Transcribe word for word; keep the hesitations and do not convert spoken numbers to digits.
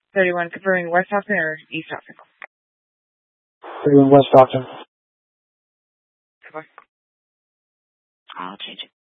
thirty-one, confirming West Stockton or East Stockton? thirty-one West Stockton. Goodbye. I'll change it.